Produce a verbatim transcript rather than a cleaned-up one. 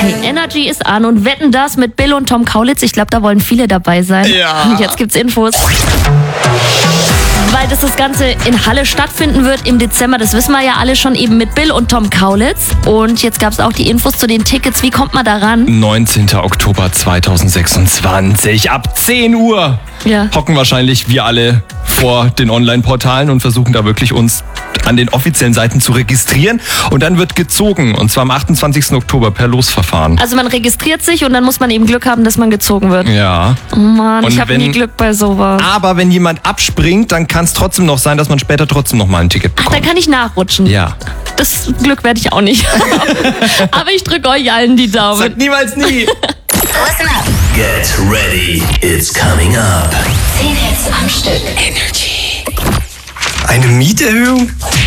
Hey, Energy ist an und Wetten, das mit Bill und Tom Kaulitz. Ich glaube, da wollen viele dabei sein. Ja. Und jetzt gibt's Infos. Weil das, das Ganze in Halle stattfinden wird im Dezember, das wissen wir ja alle schon, eben mit Bill und Tom Kaulitz. Und jetzt gab es auch die Infos zu den Tickets. Wie kommt man da ran? neunzehnter Oktober zweitausendsechsundzwanzig. Ab zehn Uhr Ja. hocken wahrscheinlich wir alle vor den Online-Portalen und versuchen da wirklich uns an den offiziellen Seiten zu registrieren. Und dann wird gezogen. Und zwar am achtundzwanzigsten Oktober per Losverfahren. Also man registriert sich und dann muss man eben Glück haben, dass man gezogen wird. Ja. Oh Mann, Und ich habe wenn- nie Glück bei sowas. Aber wenn jemand abspringt, dann kann es trotzdem noch sein, dass man später trotzdem noch mal ein Ticket Ach, da bekommt. kann ich nachrutschen. Ja. Das Glück werde ich auch nicht haben. Aber ich drücke euch allen die Daumen. Sag niemals nie. Listen up. Get ready, it's coming up. Zehn Hits am Stück. Eine Mieterhöhung?